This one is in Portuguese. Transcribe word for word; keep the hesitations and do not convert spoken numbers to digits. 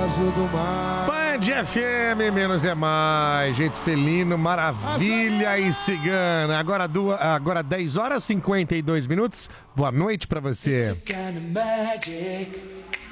azul do mar. Band F M, menos é mais. Jeito felino, maravilha e cigana. Agora, duas, agora dez horas e cinquenta e dois minutos. Boa noite pra você. It's a kind of magic.